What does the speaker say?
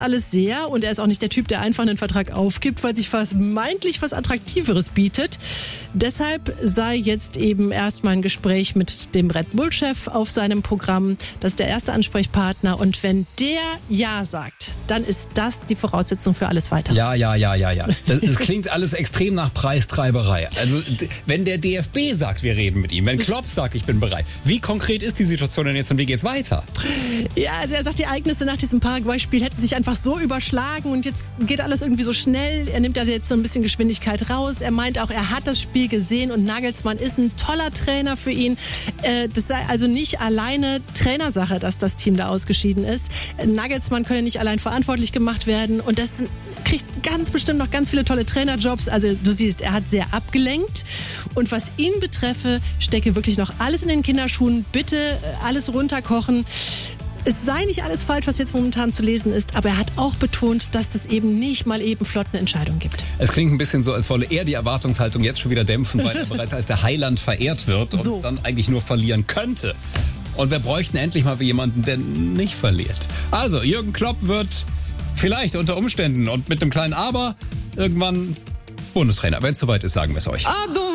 alles sehr und er ist auch nicht der Typ, der einfach einen Vertrag aufgibt, weil sich vermeintlich was Attraktiveres bietet. Deshalb sei jetzt eben erstmal ein Gespräch mit dem Red Bull-Chef auf seinem Programm. Das ist der erste Ansprechpartner und wenn der Ja sagt, dann ist das die Voraussetzung für alles Weitere. Ja. Das klingt alles extrem nach Preistreiberei. Also wenn der DFB sagt, wir reden mit ihm, wenn Klopp sagt, ich bin bereit, wie konkret ist die Situation denn jetzt und wie geht's weiter? Ja, also er sagt, die Ereignisse nach diesem Paraguay-Spiel hätten sich einfach so überschlagen und jetzt geht alles irgendwie so schnell. Er nimmt da jetzt so ein bisschen Geschwindigkeit raus. Er meint auch, er hat das Spiel gesehen und Nagelsmann ist ein toller Trainer für ihn. Das sei also nicht alleine Trainersache, dass das Team da ausgeschieden ist. Nagelsmann könne nicht allein verantwortlich gemacht werden und das kriegt ganz bestimmt noch ganz viele tolle Trainerjobs. Also du siehst, er hat sehr abgelenkt und was ihn betreffe, stecke wirklich noch alles in den Kinderschuhen. Bitte alles runterkochen. Es sei nicht alles falsch, was jetzt momentan zu lesen ist, aber er hat auch betont, dass es eben nicht mal eben flott eine Entscheidung gibt. Es klingt ein bisschen so, als wolle er die Erwartungshaltung jetzt schon wieder dämpfen, weil er bereits als der Heiland verehrt wird und dann eigentlich nur verlieren könnte. Und wir bräuchten endlich mal jemanden, der nicht verliert. Also, Jürgen Klopp wird vielleicht unter Umständen und mit einem kleinen Aber irgendwann Bundestrainer. Wenn es soweit ist, sagen wir es euch.